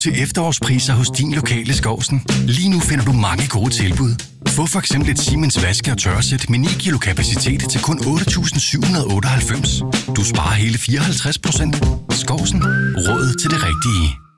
til efterårspriser hos din lokale Skårsen. Lige nu finder du mange gode tilbud. Få for eksempel et Siemens vaske- og tørresæt med 9 kilo kapacitet til kun 8.798. Du sparer hele 54%. Skårsen. Råd til det rigtige.